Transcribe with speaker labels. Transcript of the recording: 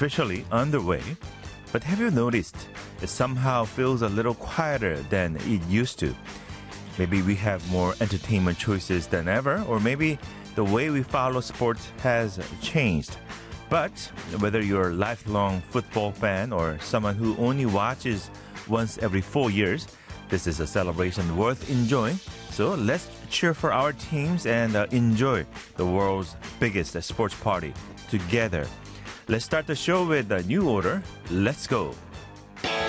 Speaker 1: officially underway. But have you noticed it somehow feels a little quieter than it used to? Maybe we have more entertainment choices than ever, or maybe the way we follow sports has changed. But whether you're a lifelong football fan or someone who only watches once every 4 years, this is a celebration worth enjoying. So let's cheer for our teams and enjoy the world's biggest sports party together. Let's start the show with a new order. Let's go.